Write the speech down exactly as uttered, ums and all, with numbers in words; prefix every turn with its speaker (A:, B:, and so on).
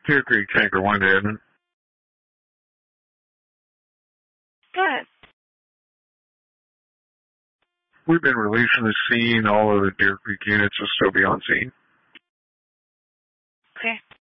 A: Deer Creek Tanker one, Edmund.
B: Go ahead.
A: We've been releasing the scene. All of the Deer Creek units will still be on scene.
B: Okay.